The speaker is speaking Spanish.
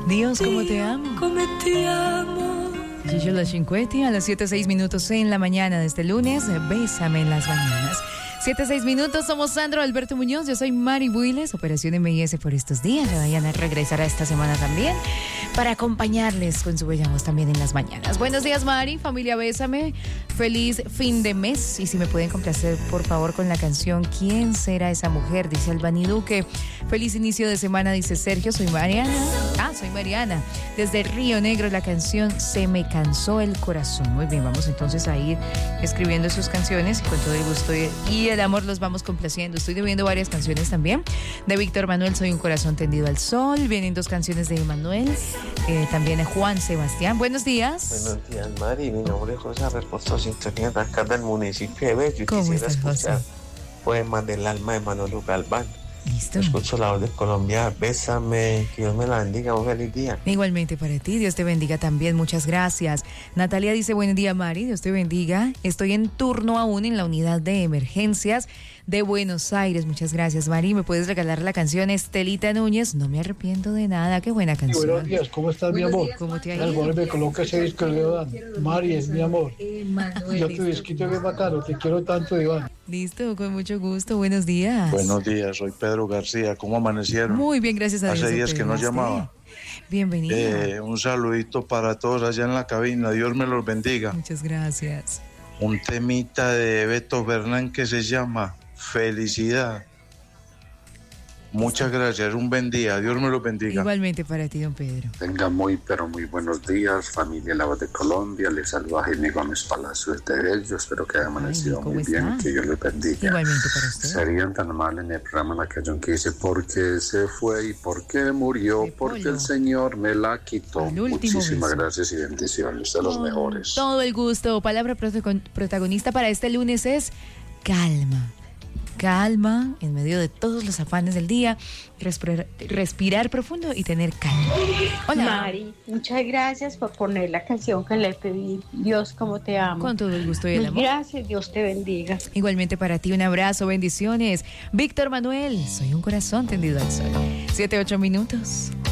Dios, cómo te amo. Come ti amo. Gigi La Cinquetti a las 7:06 en la mañana de este lunes. Bésame en las mañanas. 7:06, somos Sandro Alberto Muñoz, yo soy Mari Builes, Operación MIS por estos días. Dayana regresará esta semana también para acompañarles con su bella voz también en las mañanas. Buenos días, Mari, familia Bésame, feliz fin de mes. Y si me pueden complacer, por favor, con la canción ¿Quién será esa mujer? Dice Albany Duque. Feliz inicio de semana, dice Sergio, soy Mariana. Soy Mariana. Desde Río Negro, la canción Se me cansó el corazón. Muy bien, vamos entonces a ir escribiendo sus canciones y con todo el gusto y el amor los vamos complaciendo. Estoy debiendo varias canciones también. De Víctor Manuel, Soy un corazón tendido al sol. Vienen 2 canciones de Emanuel. También de Juan Sebastián. Buenos días. Buenos días, Mari. Mi nombre es José, reporto sintonía de acá del municipio de Bello. ¿Cómo Quisiera estás, escuchar José? Poemas del alma de Manolo Galván. Listo. Escucho la voz de Colombia. Bésame. Que Dios me la bendiga. Un feliz día. Igualmente para ti, Dios te bendiga también, muchas gracias. Natalia dice, buen día, Mari, Dios te bendiga. Estoy en turno aún en la unidad de emergencias de Buenos Aires. Muchas gracias, Mari. ¿Me puedes regalar la canción Estelita Núñez? No me arrepiento de nada, qué buena canción. Buenos días, ¿cómo estás, mi amor? ¿Cómo te ha El ido? amor me coloca ese disco de Iván. Mari es mi amor. Yo tu disquito que bacano, te quiero tanto, Iván. Listo, con mucho gusto, buenos días. Buenos días, soy Pedro García. ¿Cómo amanecieron? Muy bien, gracias a Dios. Hace días que no ¿Usted? llamaba. Bienvenido. Un saludito para todos allá en la cabina. Dios me los bendiga. Muchas gracias. Un temita de Beto Bernán que se llama Felicidad. Muchas gracias, un buen día. Dios me los bendiga. Igualmente para ti, don Pedro. Tenga muy, pero muy buenos días, familia La Voz de Colombia. Les saluda Jaime Gómez Palacios de Bello. Espero que haya amanecido ¿cómo muy bien está? y que Dios les bendiga. Igualmente para usted. Serían tan amables en el programa la canción que dice ¿por qué se fue y por qué murió? De Porque Polo. el Señor me la quitó. Al último Muchísimas beso. gracias y bendiciones de los mejores. Todo el gusto. Palabra protagonista para este lunes es calma. Calma en medio de todos los afanes del día, respirar profundo y tener calma. Hola. Mari, muchas gracias por poner la canción que le pedí. Dios, cómo te amo. Con todo el gusto y el Mil amor. gracias, Dios te bendiga. Igualmente para ti, un abrazo, bendiciones. Víctor Manuel, Soy un corazón tendido al sol. 7:08.